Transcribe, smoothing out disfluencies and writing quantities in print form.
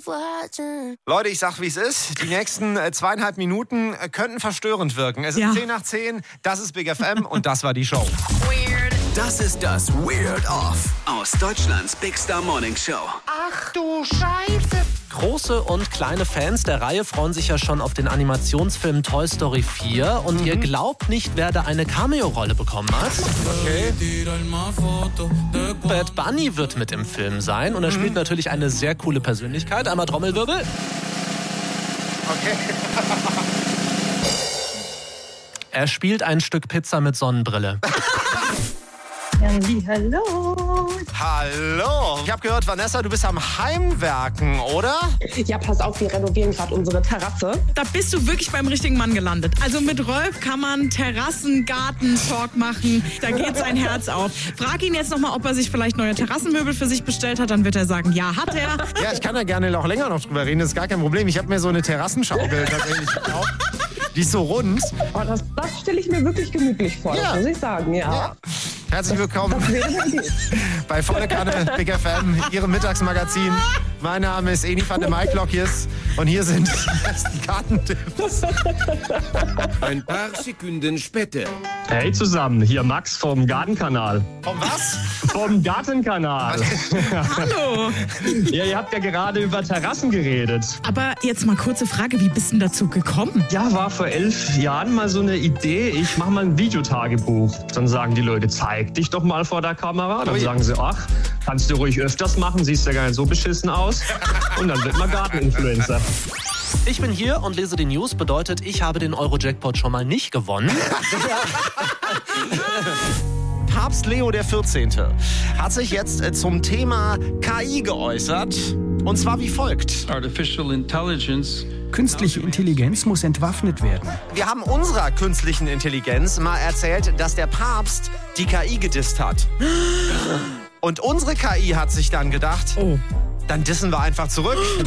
Leute, ich sag, wie es ist. Die nächsten 2,5 Minuten könnten verstörend wirken. Es ist 10 nach 10, das ist Big FM und das war die Show. Weird. Das ist das Weird Off aus Deutschlands Big Star Morning Show. Ach du Scheiße. Große und kleine Fans der Reihe freuen sich ja schon auf den Animationsfilm Toy Story 4. Und ihr glaubt nicht, wer da eine Cameo-Rolle bekommen hat. Okay. Bad Bunny wird mit im Film sein und er spielt natürlich eine sehr coole Persönlichkeit. Einmal Trommelwirbel. Okay. Er spielt ein Stück Pizza mit Sonnenbrille. Hallo. Hallo. Ich habe gehört, Vanessa, du bist am Heimwerken, oder? Ja, pass auf, wir renovieren gerade unsere Terrasse. Da bist du wirklich beim richtigen Mann gelandet. Also mit Rolf kann man Terrassen-Garten-Talk machen. Da geht's ein Herz auf. Frag ihn jetzt nochmal, ob er sich vielleicht neue Terrassenmöbel für sich bestellt hat. Dann wird er sagen, ja, hat er. Ja, ich kann da gerne auch länger noch drüber reden. Das ist gar kein Problem. Ich habe mir so eine Terrassenschaukel tatsächlich gekauft. Die ist so rund. Oh, das stelle ich mir wirklich gemütlich vor, das muss ich sagen, ja. Herzlich willkommen bei Volle Kanne Big FM, Ihrem Mittagsmagazin. Mein Name ist Eni van der Maiklokjes und hier sind die besten Gartentipps. Ein paar Sekunden später. Hey zusammen, hier Max vom Gartenkanal. Vom was? Vom Gartenkanal. Hallo. Ja, ihr habt ja gerade über Terrassen geredet. Aber jetzt mal kurze Frage, wie bist du denn dazu gekommen? Ja, war vor 11 Jahren mal so eine Idee, ich mache mal ein Videotagebuch. Dann sagen die Leute, zeig dich doch mal vor der Kamera. Dann sagen sie, ach, kannst du ruhig öfters machen, siehst ja gar nicht so beschissen aus. Und dann wird man Garteninfluencer. Ich bin hier und lese die News, bedeutet, ich habe den Euro-Jackpot schon mal nicht gewonnen. Papst Leo XIV. hat sich jetzt zum Thema KI geäußert. Und zwar wie folgt. Künstliche Intelligenz muss entwaffnet werden. Wir haben unserer künstlichen Intelligenz mal erzählt, dass der Papst die KI gedisst hat. Und unsere KI hat sich dann gedacht, dann dissen wir einfach zurück.